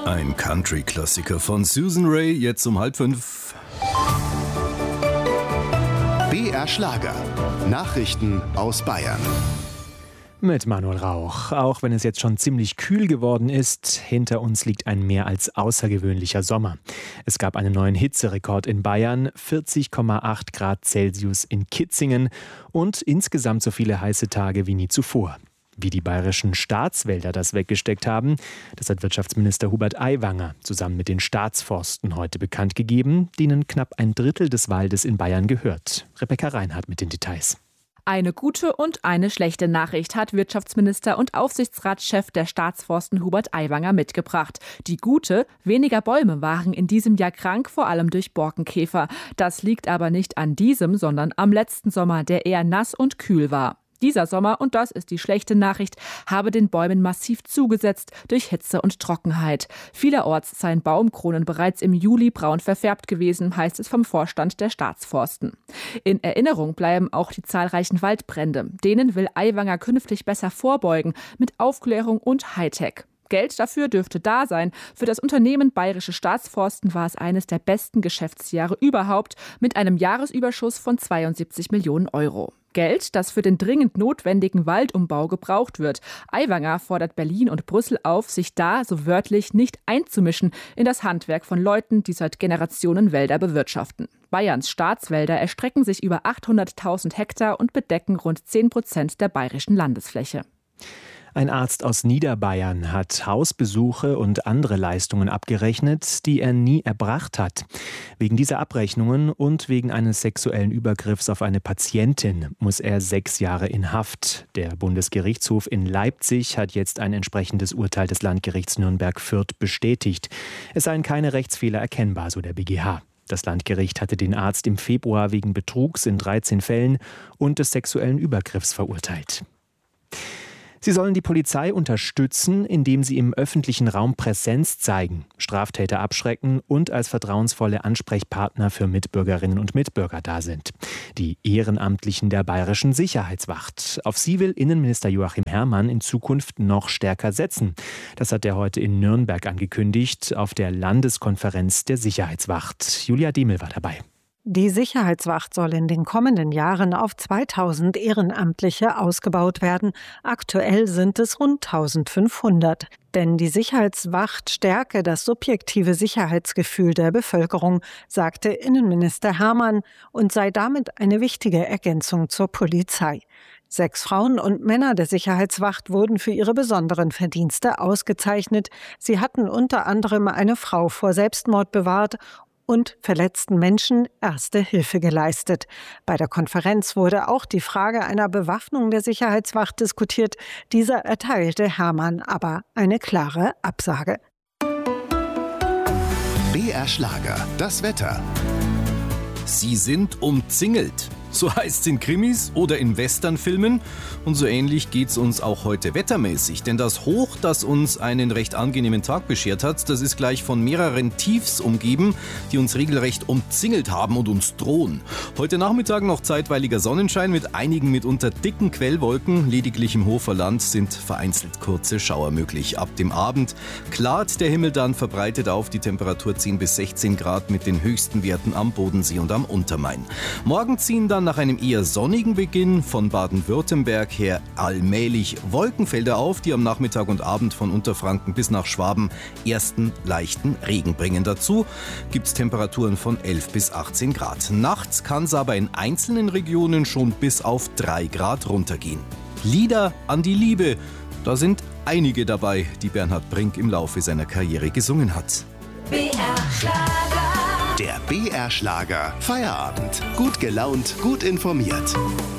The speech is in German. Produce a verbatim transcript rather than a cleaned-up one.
Ein Country-Klassiker von Susan Rae, jetzt um halb fünf. B R Schlager. Nachrichten aus Bayern. Mit Manuel Rauch. Auch wenn es jetzt schon ziemlich kühl geworden ist, hinter uns liegt ein mehr als außergewöhnlicher Sommer. Es gab einen neuen Hitzerekord in Bayern, vierzig Komma acht Grad Celsius in Kitzingen und insgesamt so viele heiße Tage wie nie zuvor. Wie die bayerischen Staatswälder das weggesteckt haben, das hat Wirtschaftsminister Hubert Aiwanger zusammen mit den Staatsforsten heute bekannt gegeben, denen knapp ein Drittel des Waldes in Bayern gehört. Rebecca Reinhardt mit den Details. Eine gute und eine schlechte Nachricht hat Wirtschaftsminister und Aufsichtsratschef der Staatsforsten Hubert Aiwanger mitgebracht. Die gute: weniger Bäume waren in diesem Jahr krank, vor allem durch Borkenkäfer. Das liegt aber nicht an diesem, sondern am letzten Sommer, der eher nass und kühl war. Dieser Sommer, und das ist die schlechte Nachricht, habe den Bäumen massiv zugesetzt durch Hitze und Trockenheit. Vielerorts seien Baumkronen bereits im Juli braun verfärbt gewesen, heißt es vom Vorstand der Staatsforsten. In Erinnerung bleiben auch die zahlreichen Waldbrände. Denen will Aiwanger künftig besser vorbeugen, mit Aufklärung und Hightech. Geld dafür dürfte da sein. Für das Unternehmen Bayerische Staatsforsten war es eines der besten Geschäftsjahre überhaupt, mit einem Jahresüberschuss von zweiundsiebzig Millionen Euro. Geld, das für den dringend notwendigen Waldumbau gebraucht wird. Aiwanger fordert Berlin und Brüssel auf, sich da, so wörtlich, nicht einzumischen in das Handwerk von Leuten, die seit Generationen Wälder bewirtschaften. Bayerns Staatswälder erstrecken sich über achthunderttausend Hektar und bedecken rund zehn Prozent der bayerischen Landesfläche. Ein Arzt aus Niederbayern hat Hausbesuche und andere Leistungen abgerechnet, die er nie erbracht hat. Wegen dieser Abrechnungen und wegen eines sexuellen Übergriffs auf eine Patientin muss er sechs Jahre in Haft. Der Bundesgerichtshof in Leipzig hat jetzt ein entsprechendes Urteil des Landgerichts Nürnberg-Fürth bestätigt. Es seien keine Rechtsfehler erkennbar, so der B G H. Das Landgericht hatte den Arzt im Februar wegen Betrugs in dreizehn Fällen und des sexuellen Übergriffs verurteilt. Sie sollen die Polizei unterstützen, indem sie im öffentlichen Raum Präsenz zeigen, Straftäter abschrecken und als vertrauensvolle Ansprechpartner für Mitbürgerinnen und Mitbürger da sind. Die Ehrenamtlichen der Bayerischen Sicherheitswacht. Auf sie will Innenminister Joachim Herrmann in Zukunft noch stärker setzen. Das hat er heute in Nürnberg angekündigt, auf der Landeskonferenz der Sicherheitswacht. Julia Diemel war dabei. Die Sicherheitswacht soll in den kommenden Jahren auf zweitausend Ehrenamtliche ausgebaut werden. Aktuell sind es rund eintausendfünfhundert. Denn die Sicherheitswacht stärke das subjektive Sicherheitsgefühl der Bevölkerung, sagte Innenminister Herrmann, und sei damit eine wichtige Ergänzung zur Polizei. Sechs Frauen und Männer der Sicherheitswacht wurden für ihre besonderen Verdienste ausgezeichnet. Sie hatten unter anderem eine Frau vor Selbstmord bewahrt und verletzten Menschen erste Hilfe geleistet. Bei der Konferenz wurde auch die Frage einer Bewaffnung der Sicherheitswacht diskutiert. Dieser erteilte Herrmann aber eine klare Absage. B R Schlager, das Wetter. Sie sind umzingelt. So heißt es in Krimis oder in Westernfilmen. Und so ähnlich geht es uns auch heute wettermäßig. Denn das Hoch, das uns einen recht angenehmen Tag beschert hat, das ist gleich von mehreren Tiefs umgeben, die uns regelrecht umzingelt haben und uns drohen. Heute Nachmittag noch zeitweiliger Sonnenschein mit einigen mitunter dicken Quellwolken. Lediglich im Hoferland sind vereinzelt kurze Schauer möglich. Ab dem Abend klart der Himmel dann verbreitet auf, die Temperatur zehn bis sechzehn Grad mit den höchsten Werten am Bodensee und am Untermain. Morgen ziehen dann nach einem eher sonnigen Beginn von Baden-Württemberg her allmählich Wolkenfelder auf, die am Nachmittag und Abend von Unterfranken bis nach Schwaben ersten leichten Regen bringen. Dazu gibt es Temperaturen von elf bis achtzehn Grad. Nachts kann es aber in einzelnen Regionen schon bis auf drei Grad runtergehen. Lieder an die Liebe, da sind einige dabei, die Bernhard Brink im Laufe seiner Karriere gesungen hat. B R Schlager. Der B R Schlager Feierabend. Gut gelaunt, gut informiert.